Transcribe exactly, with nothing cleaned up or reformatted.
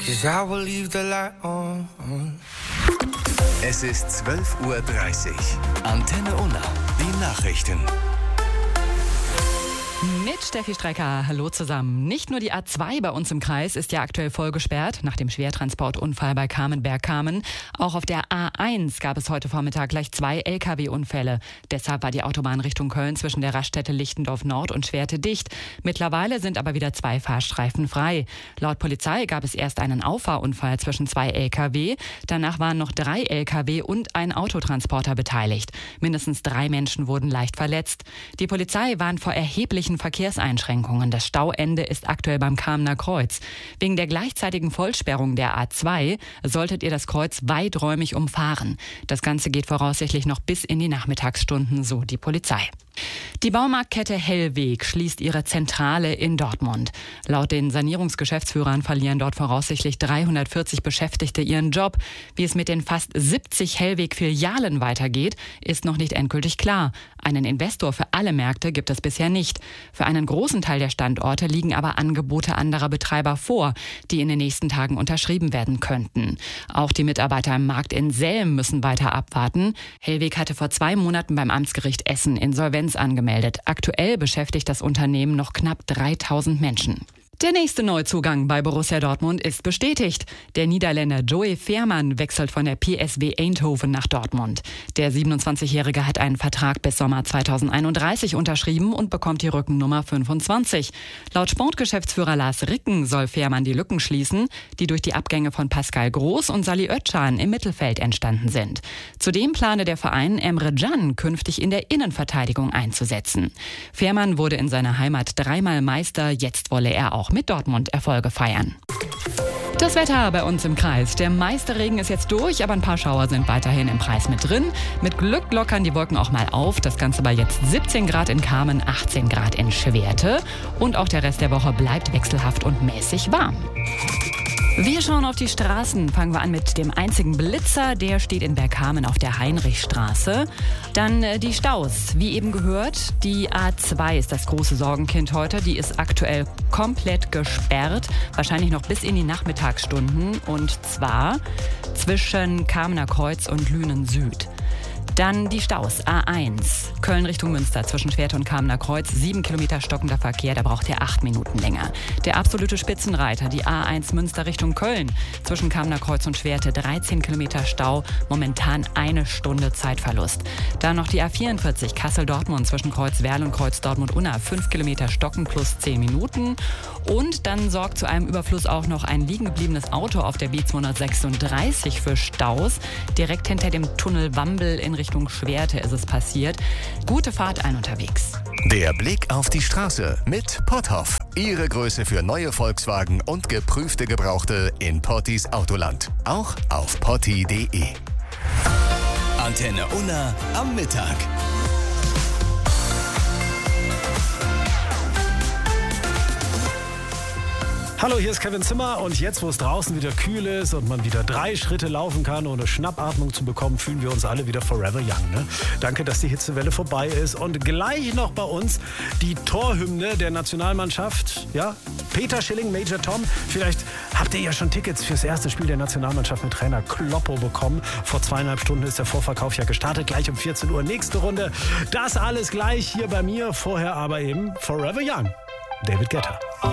'cause I will leave the light on. Es ist zwölf Uhr dreißig. Antenne Unna, die Nachrichten. Mit Steffi Strecker, hallo zusammen. Nicht nur die A zwei bei uns im Kreis ist ja aktuell voll gesperrt, nach dem Schwertransportunfall bei Kamenberg-Kamen. Auch auf der A eins gab es heute Vormittag gleich zwei L K W-Unfälle. Deshalb war die Autobahn Richtung Köln zwischen der Raststätte Lichtendorf Nord und Schwerte dicht. Mittlerweile sind aber wieder zwei Fahrstreifen frei. Laut Polizei gab es erst einen Auffahrunfall zwischen zwei L K W. Danach waren noch drei L K W und ein Autotransporter beteiligt. Mindestens drei Menschen wurden leicht verletzt. Die Polizei warnt vor erheblichen Verkehrseinschränkungen. Das Stauende ist aktuell beim Kamener Kreuz. Wegen der gleichzeitigen Vollsperrung der A zwei solltet ihr das Kreuz weiträumig umfahren. Das Ganze geht voraussichtlich noch bis in die Nachmittagsstunden, so die Polizei. Die Baumarktkette Hellweg schließt ihre Zentrale in Dortmund. Laut den Sanierungsgeschäftsführern verlieren dort voraussichtlich dreihundertvierzig Beschäftigte ihren Job. Wie es mit den fast siebzig Hellweg-Filialen weitergeht, ist noch nicht endgültig klar. Einen Investor für alle Märkte gibt es bisher nicht. Für einen großen Teil der Standorte liegen aber Angebote anderer Betreiber vor, die in den nächsten Tagen unterschrieben werden könnten. Auch die Mitarbeiter im Markt in Selm müssen weiter abwarten. Hellweg hatte vor zwei Monaten beim Amtsgericht Essen Insolvenz angemeldet. Aktuell beschäftigt das Unternehmen noch knapp dreitausend Menschen. Der nächste Neuzugang bei Borussia Dortmund ist bestätigt. Der Niederländer Joey Veerman wechselt von der P S V Eindhoven nach Dortmund. Der siebenundzwanzigjährige hat einen Vertrag bis Sommer zweitausendeinunddreißig unterschrieben und bekommt die Rückennummer fünfundzwanzig. Laut Sportgeschäftsführer Lars Ricken soll Veerman die Lücken schließen, die durch die Abgänge von Pascal Groß und Salih Özcan im Mittelfeld entstanden sind. Zudem plane der Verein Emre Can künftig in der Innenverteidigung einzusetzen. Veerman wurde in seiner Heimat dreimal Meister, jetzt wolle er auch mit Dortmund Erfolge feiern. Das Wetter bei uns im Kreis. Der meiste Regen ist jetzt durch, aber ein paar Schauer sind weiterhin im Preis mit drin. Mit Glück lockern die Wolken auch mal auf. Das Ganze bei jetzt siebzehn Grad in Kamen, achtzehn Grad in Schwerte. Und auch der Rest der Woche bleibt wechselhaft und mäßig warm. Wir schauen auf die Straßen. Fangen wir an mit dem einzigen Blitzer. Der steht in Bergkamen auf der Heinrichstraße. Dann äh, die Staus. Wie eben gehört, die A zwei ist das große Sorgenkind heute. Die ist aktuell komplett gesperrt. Wahrscheinlich noch bis in die Nachmittagsstunden. Und zwar zwischen Kamener Kreuz und Lünen Süd. Dann die Staus. A eins, Köln Richtung Münster zwischen Schwerte und Kamener Kreuz. Sieben Kilometer stockender Verkehr, da braucht ihr acht Minuten länger. Der absolute Spitzenreiter, die A eins Münster Richtung Köln zwischen Kamener Kreuz und Schwerte. dreizehn Kilometer Stau, momentan eine Stunde Zeitverlust. Dann noch die A vierundvierzig Kassel-Dortmund zwischen Kreuzwerl und Kreuz-Dortmund-Unna. fünf Kilometer stocken plus zehn Minuten. Und dann sorgt zu einem Überfluss auch noch ein liegen gebliebenes Auto auf der B zweihundertsechsunddreißig für Staus. Direkt hinter dem Tunnel Wambel in Richtung Schwerte ist es passiert. Gute Fahrt ein unterwegs. Der Blick auf die Straße mit Potthoff. Ihre Größe für neue Volkswagen und geprüfte Gebrauchte in Pottis Autoland. Auch auf potti punkt de. Antenne Unna am Mittag. Hallo, hier ist Kevin Zimmer und jetzt, wo es draußen wieder kühl ist und man wieder drei Schritte laufen kann, ohne Schnappatmung zu bekommen, fühlen wir uns alle wieder forever young. Ne? Danke, dass die Hitzewelle vorbei ist und gleich noch bei uns die Torhymne der Nationalmannschaft. Ja, Peter Schilling, Major Tom. Vielleicht habt ihr ja schon Tickets fürs erste Spiel der Nationalmannschaft mit Trainer Kloppo bekommen. Vor zweieinhalb Stunden ist der Vorverkauf ja gestartet. Gleich um vierzehn Uhr nächste Runde. Das alles gleich hier bei mir. Vorher aber eben Forever Young. David Guetta.